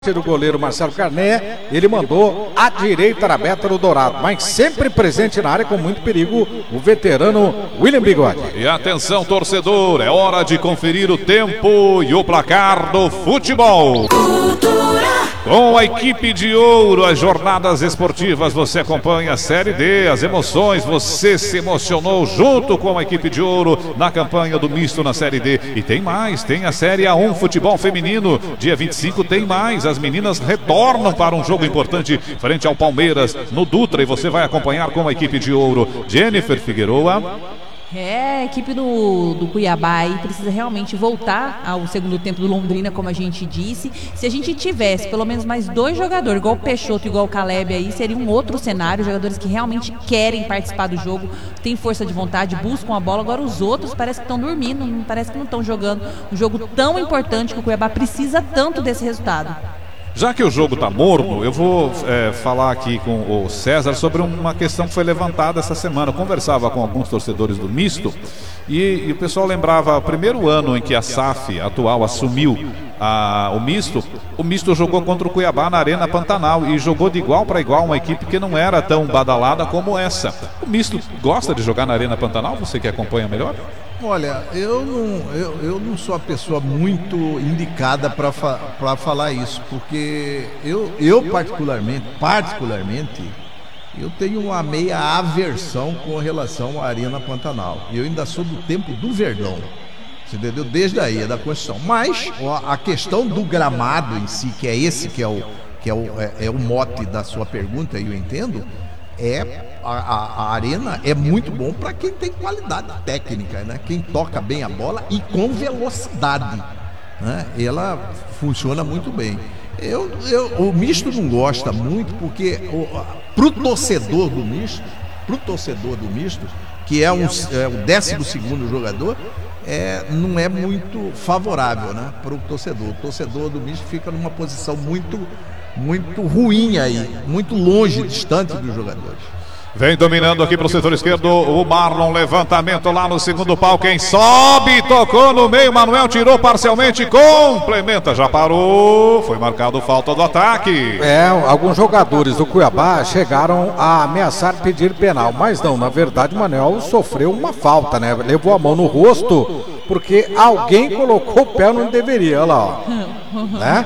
do goleiro Marcelo Carné, ele mandou à direita na meta do Dourado, mas sempre presente na área com muito perigo, o veterano William Bigode. E atenção, torcedor, é hora de conferir o tempo e o placar do futebol. Com a equipe de ouro, as jornadas esportivas, você acompanha a Série D, as emoções, você se emocionou junto com a equipe de ouro na campanha do misto na Série D. E tem mais, tem a Série A1 futebol feminino, dia 25 tem mais, as meninas retornam para um jogo importante frente ao Palmeiras no Dutra e você vai acompanhar com a equipe de ouro. Jennifer Figueroa. A equipe do Cuiabá aí precisa realmente voltar ao segundo tempo do Londrina, como a gente disse. Se a gente tivesse pelo menos mais dois jogadores, igual o Peixoto e igual o Caleb aí, seria um outro cenário, jogadores que realmente querem participar do jogo, têm força de vontade, buscam a bola. Agora os outros parece que estão dormindo, parece que não estão jogando um jogo tão importante que o Cuiabá precisa tanto desse resultado. Já que o jogo está morno, eu vou falar aqui com o César sobre uma questão que foi levantada essa semana. Eu conversava com alguns torcedores do misto e o pessoal lembrava o primeiro ano em que a SAF atual assumiu o misto jogou contra o Cuiabá na Arena Pantanal e jogou de igual para igual, uma equipe que não era tão badalada como essa. O misto gosta de jogar na Arena Pantanal? Você que acompanha melhor? Olha, eu não sou a pessoa muito indicada para falar isso, porque eu particularmente, eu tenho uma meia aversão com relação à Arena Pantanal. Eu ainda sou do tempo do Verdão, você entendeu? Desde aí, é da Constituição. Mas a questão do gramado em si, que é esse que é o mote da sua pergunta, eu entendo, a arena é muito bom para quem tem qualidade técnica, né? Quem toca bem a bola e com velocidade, né? Ela funciona muito bem. O misto não gosta muito porque pro torcedor do misto, que é o 12º jogador, não é muito favorável, né, para o torcedor. O torcedor do misto fica numa posição muito ruim aí, muito longe, distante dos jogadores. Vem dominando aqui para o setor esquerdo o Marlon, levantamento lá no segundo pau, quem sobe, tocou no meio, Manuel tirou parcialmente, complementa, já parou, foi marcado falta do ataque. Alguns jogadores do Cuiabá chegaram a ameaçar pedir penal, mas não, na verdade o Manuel sofreu uma falta, né, levou a mão no rosto, porque alguém colocou o pé onde deveria, olha lá, ó. Né?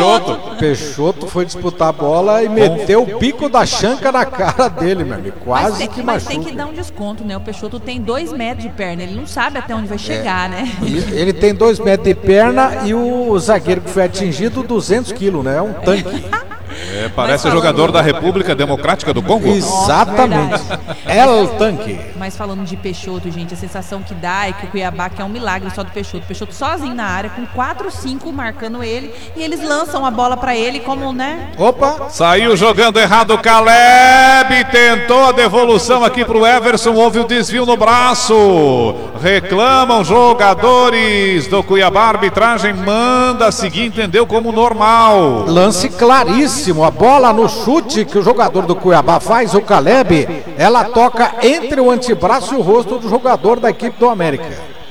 Peixoto foi disputar a bola e meteu o bico da chanca na cara dele, meu amigo. Quase que machuca. Mas tem que dar um desconto, né? O Peixoto tem 2 metros de perna, ele não sabe até onde vai chegar, né? Ele tem 2 metros de perna e o zagueiro que foi atingido 200 quilos, né? É um tanque. Parece o jogador da República Democrática do Congo. Exatamente. É o tanque. Mas falando de Peixoto, gente, a sensação que dá é que o Cuiabá quer um milagre só do Peixoto. Peixoto sozinho na área, com 4, 5 marcando ele, e eles lançam a bola pra ele como, né? Opa! Saiu jogando errado o Caleb, tentou a devolução aqui pro Everson, houve o desvio no braço. Reclamam jogadores do Cuiabá, a arbitragem manda seguir, entendeu como normal. Lance claríssimo, a bola no chute que o jogador do Cuiabá faz, o Caleb, ela toca entre o antebraço e o rosto do jogador da equipe do América.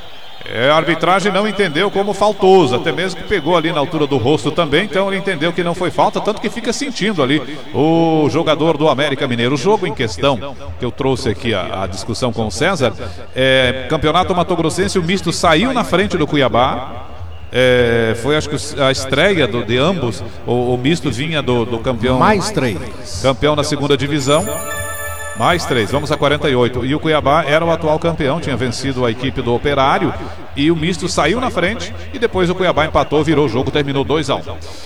A arbitragem não entendeu como faltoso, até mesmo que pegou ali na altura do rosto também, então ele entendeu que não foi falta, tanto que fica sentindo ali o jogador do América Mineiro. O jogo em questão, que eu trouxe aqui a discussão com o César, Campeonato Mato-Grossense, o misto saiu na frente do Cuiabá. Foi acho que a estreia de ambos. O misto vinha do campeão mais 3, campeão na segunda divisão, mais 3, vamos a 48, e o Cuiabá era o atual campeão, tinha vencido a equipe do Operário e o misto saiu na frente e depois o Cuiabá empatou, virou o jogo, terminou 2-1.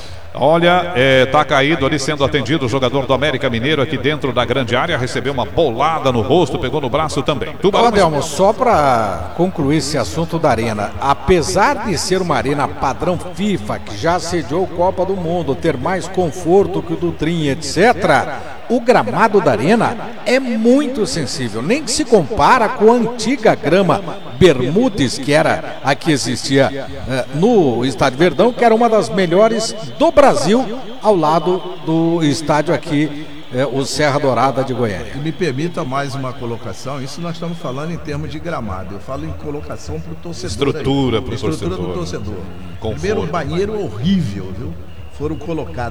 Olha, tá caído ali sendo atendido o jogador do América Mineiro aqui dentro da grande área, recebeu uma bolada no rosto, pegou no braço também. Adelmo, só para concluir esse assunto da arena, apesar de ser uma arena padrão FIFA, que já sediou Copa do Mundo, ter mais conforto que o do Trim, etc., o gramado da arena é muito sensível, nem que se compara com a antiga grama Bermudes, que era a que existia no Estádio Verdão, que era uma das melhores do Brasil, ao lado do estádio aqui, o Serra Dourada de Goiânia. E me permita mais uma colocação, isso nós estamos falando em termos de gramado, eu falo em colocação para o torcedor. Estrutura para o torcedor. Estrutura do torcedor. Conforto. Primeiro, banheiro horrível, viu? foram colocadas